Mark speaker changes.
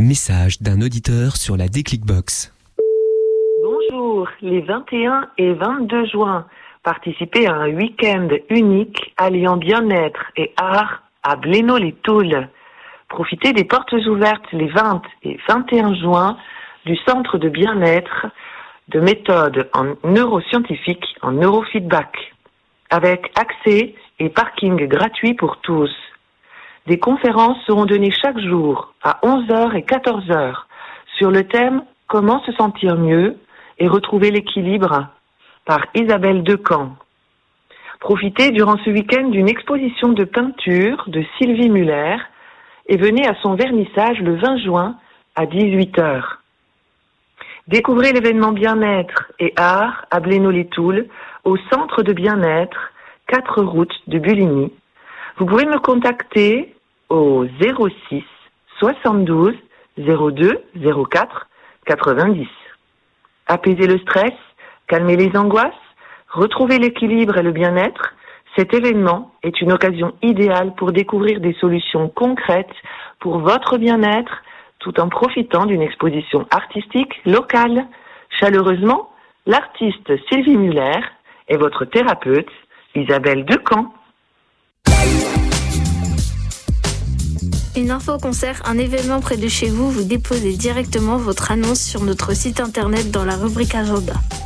Speaker 1: Message d'un auditeur sur la Déclic Box.
Speaker 2: Bonjour, les 21 et 22 juin, participez à un week-end unique alliant bien-être et art à Blénod-les-Toules. Profitez des portes ouvertes les 20 et 21 juin du centre de bien-être de méthode en neuroscientifique en neurofeedback, avec accès et parking gratuit pour tous. Des conférences seront données chaque jour à 11h et 14h sur le thème « Comment se sentir mieux et retrouver l'équilibre » par Isabelle Decamp. Profitez durant ce week-end d'une exposition de peinture de Sylvie Muller et venez à son vernissage le 20 juin à 18h. Découvrez l'événement bien-être et art à Blénod-les-Toules au centre de bien-être 4 route de Buligny. Vous pouvez me contacter au 06 72 02 04 90. Apaisez le stress, calmez les angoisses, retrouvez l'équilibre et le bien-être. Cet événement est une occasion idéale pour découvrir des solutions concrètes pour votre bien-être tout en profitant d'une exposition artistique locale. Chaleureusement, l'artiste Sylvie Muller et votre thérapeute Isabelle Decamp.
Speaker 3: Une info-concert, un événement près de chez vous, vous déposez directement votre annonce sur notre site internet dans la rubrique Agenda.